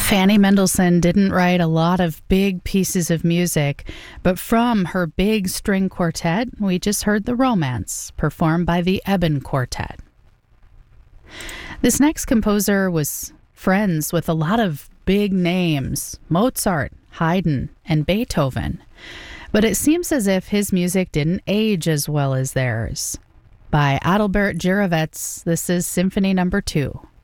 Fanny Mendelssohn didn't write a lot of big pieces of music, but from her big string quartet, we just heard The Romance, performed by the Eben Quartet. This next composer was friends with a lot of big names, Mozart, Haydn, and Beethoven, but it seems as if his music didn't age as well as theirs. By Adalbert Jirovec, this is Symphony No. 2.